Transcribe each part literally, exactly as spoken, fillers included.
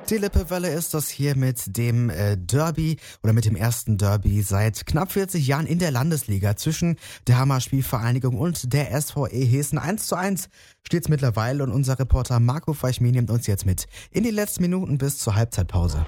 Die Lippewelle ist das hier mit dem äh, Derby oder mit dem ersten Derby seit knapp vierzig Jahren in der Landesliga zwischen der Hammer-Spielvereinigung und der S V E Heeßen. eins zu eins steht's mittlerweile und unser Reporter Marco Feichmin nimmt uns jetzt mit in die letzten Minuten bis zur Halbzeitpause.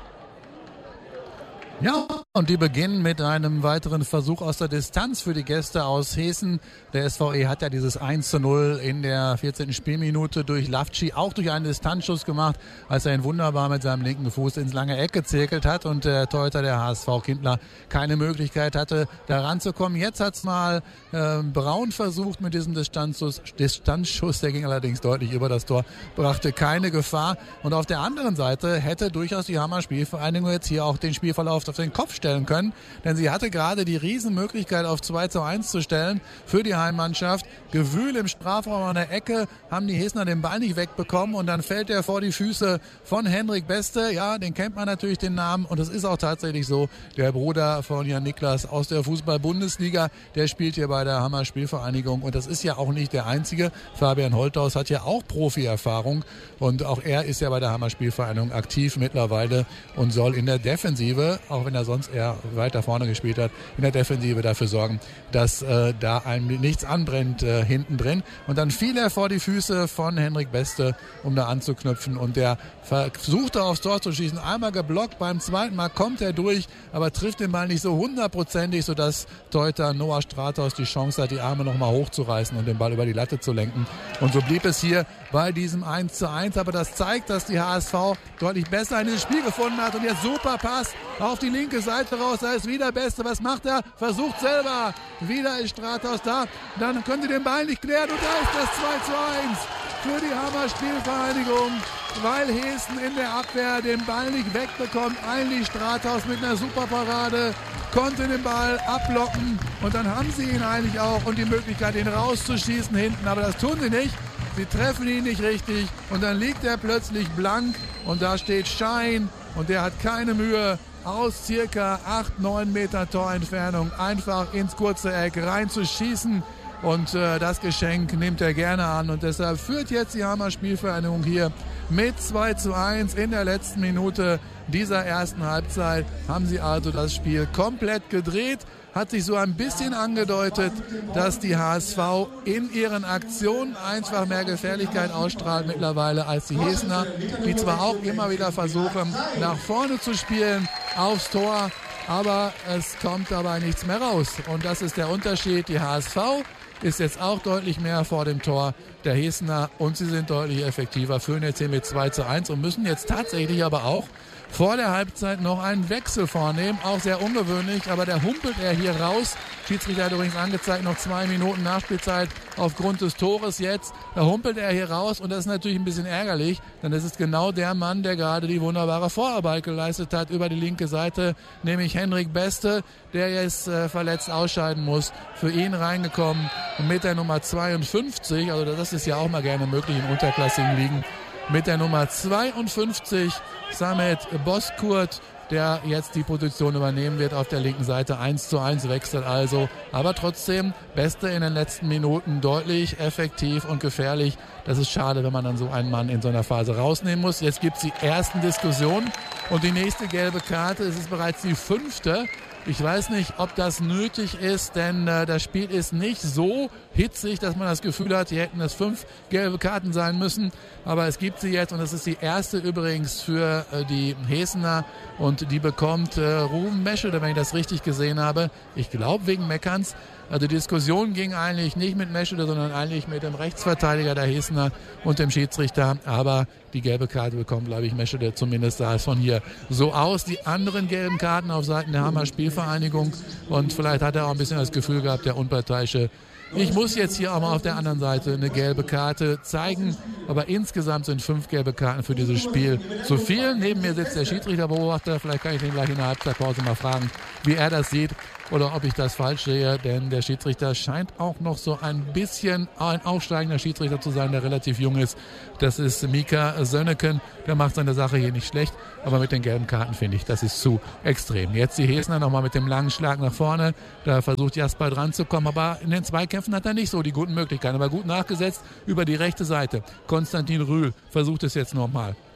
Ja, und die beginnen mit einem weiteren Versuch aus der Distanz für die Gäste aus Heeßen. Der S V E hat ja dieses eins zu null in der vierzehnten Spielminute durch Lavci auch durch einen Distanzschuss gemacht, als er ihn wunderbar mit seinem linken Fuß ins lange Eck gezirkelt hat und der Torhüter der H S V Kindler keine Möglichkeit hatte, da ranzukommen. Jetzt hat's mal äh, Braun versucht mit diesem Distanzschuss. Distanzschuss, der ging allerdings deutlich über das Tor, brachte keine Gefahr. Und auf der anderen Seite hätte durchaus die Hammer Spielvereinigung jetzt hier auch den Spielverlauf auf den Kopf stellen können, denn sie hatte gerade die Riesenmöglichkeit auf zwei zu eins zu stellen für die Heimmannschaft. Gewühl im Strafraum an der Ecke, haben die Heesner den Ball nicht wegbekommen und dann fällt er vor die Füße von Henrik Beste. Ja, den kennt man natürlich, den Namen, und es ist auch tatsächlich so, der Bruder von Jan Niklas aus der Fußball-Bundesliga, der spielt hier bei der Hammer Spielvereinigung und das ist ja auch nicht der einzige. Fabian Holthaus hat ja auch Profi-Erfahrung und auch er ist ja bei der Hammer Spielvereinigung aktiv mittlerweile und soll in der Defensive, auch wenn er sonst eher weiter vorne gespielt hat, in der Defensive dafür sorgen, dass äh, da einem nichts anbrennt äh, hinten drin. Und dann fiel er vor die Füße von Henrik Beste, um da anzuknüpfen. Und der versuchte aufs Tor zu schießen, einmal geblockt, beim zweiten Mal kommt er durch, aber trifft den Ball nicht so hundertprozentig, sodass Torhüter Noah Strathaus die Chance hat, die Arme nochmal hochzureißen und den Ball über die Latte zu lenken. Und so blieb es hier bei diesem eins zu eins. Aber das zeigt, dass die H S V deutlich besser in dieses Spiel gefunden hat. Und jetzt super Pass auf die linke Seite raus. Da ist wieder Beste. Was macht er? Versucht selber. Wieder ist Strathaus da. Dann können sie den Ball nicht klären. Und da ist das zwei zu eins für die Hammer Spielvereinigung. Weil Heeßen in der Abwehr den Ball nicht wegbekommt. Eigentlich Strathaus mit einer Superparade konnte den Ball abblocken. Und dann haben sie ihn eigentlich auch und die Möglichkeit, ihn rauszuschießen hinten. Aber das tun sie nicht. Sie treffen ihn nicht richtig. Und dann liegt er plötzlich blank. Und da steht Schein. Und der hat keine Mühe, aus circa acht, neun Meter Torentfernung einfach ins kurze Eck reinzuschießen. Und äh, das Geschenk nimmt er gerne an. Und deshalb führt jetzt die Hammer Spielvereinigung hier mit zwei zu eins in der letzten Minute dieser ersten Halbzeit. Haben sie also das Spiel komplett gedreht. Hat sich so ein bisschen angedeutet, dass die H S V in ihren Aktionen einfach mehr Gefährlichkeit ausstrahlt mittlerweile als die Heesner, die zwar auch immer wieder versuchen, nach vorne zu spielen, aufs Tor, aber es kommt dabei nichts mehr raus. Und das ist der Unterschied. Die H S V ist jetzt auch deutlich mehr vor dem Tor der Heesner und sie sind deutlich effektiver, führen jetzt hier mit zwei zu eins und müssen jetzt tatsächlich aber auch vor der Halbzeit noch einen Wechsel vornehmen, auch sehr ungewöhnlich, aber der humpelt er hier raus. Schiedsrichter hat übrigens angezeigt, noch zwei Minuten Nachspielzeit aufgrund des Tores jetzt. Da humpelt er hier raus und das ist natürlich ein bisschen ärgerlich, denn das ist genau der Mann, der gerade die wunderbare Vorarbeit geleistet hat über die linke Seite, nämlich Henrik Beste, der jetzt äh, verletzt ausscheiden muss. Für ihn reingekommen mit der Nummer zweiundfünfzig, also das ist ja auch mal gerne möglich in unterklassigen Ligen, mit der Nummer zweiundfünfzig, Samet Boskurt, der jetzt die Position übernehmen wird auf der linken Seite. eins zu eins wechselt also, aber trotzdem Beste in den letzten Minuten deutlich effektiv und gefährlich. Das ist schade, wenn man dann so einen Mann in so einer Phase rausnehmen muss. Jetzt gibt es die ersten Diskussionen und die nächste gelbe Karte, es ist bereits die fünfte. Ich weiß nicht, ob das nötig ist, denn äh, das Spiel ist nicht so hitzig, dass man das Gefühl hat, hier hätten es fünf gelbe Karten sein müssen. Aber es gibt sie jetzt und es ist die erste übrigens für äh, die Heeßener und die bekommt äh, Ruben Meschede, wenn ich das richtig gesehen habe. Ich glaube wegen Meckerns. Also die Diskussion ging eigentlich nicht mit Meschede, sondern eigentlich mit dem Rechtsverteidiger der Heeßener und dem Schiedsrichter. Aber die gelbe Karte bekommt, glaube ich, Meschede, zumindest sah es von hier so aus. Die anderen gelben Karten auf Seiten der Hammer Spielvereinigung. Und vielleicht hat er auch ein bisschen das Gefühl gehabt, der Unparteiische, ich muss jetzt hier auch mal auf der anderen Seite eine gelbe Karte zeigen. Aber insgesamt sind fünf gelbe Karten für dieses Spiel zu viel. Neben mir sitzt der Schiedsrichterbeobachter. Vielleicht kann ich ihn gleich in der Halbzeitpause mal fragen, wie er das sieht oder ob ich das falsch sehe. Denn der Schiedsrichter scheint auch noch so ein bisschen ein aufsteigender Schiedsrichter zu sein, der relativ jung ist. Das ist Mika Sönneken. Der macht seine Sache hier nicht schlecht. Aber mit den gelben Karten finde ich, das ist zu extrem. Jetzt die Heeßener nochmal mit dem langen Schlag nach vorne. Da versucht Jasper dran zu kommen. Aber in den Zweikämpfen hat er nicht so die guten Möglichkeiten. Aber gut nachgesetzt über die rechte Seite. Konstantin Rühl versucht es jetzt nochmal.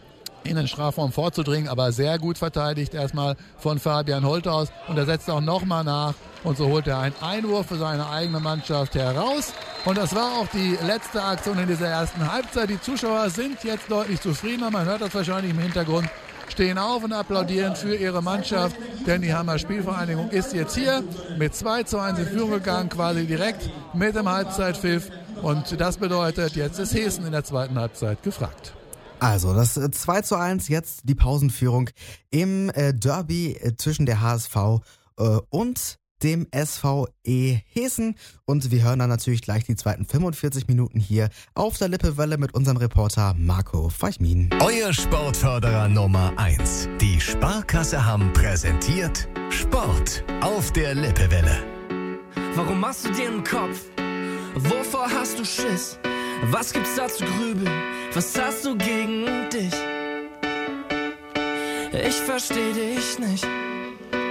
in den Strafraum vorzudringen, aber sehr gut verteidigt erstmal von Fabian Holthaus und er setzt auch nochmal nach und so holt er einen Einwurf für seine eigene Mannschaft heraus und das war auch die letzte Aktion in dieser ersten Halbzeit. Die Zuschauer sind jetzt deutlich zufriedener, man hört das wahrscheinlich im Hintergrund, stehen auf und applaudieren für ihre Mannschaft, denn die Hammer Spielvereinigung ist jetzt hier mit zwei zu eins in Führung gegangen, quasi direkt mit dem Halbzeitpfiff und das bedeutet, jetzt ist Heeßen in der zweiten Halbzeit gefragt. Also das zwei zu eins, jetzt die Pausenführung im äh, Derby äh, zwischen der H S V äh, und dem S V E Heeßen. Und wir hören dann natürlich gleich die zweiten fünfundvierzig Minuten hier auf der Lippewelle mit unserem Reporter Marco Feichmin. Euer Sportförderer Nummer eins. Die Sparkasse Hamm präsentiert Sport auf der Lippewelle. Warum machst du dir einen Kopf? Wovor hast du Schiss? Was gibt's da zu grübeln? Was hast du gegen dich? Ich versteh dich nicht.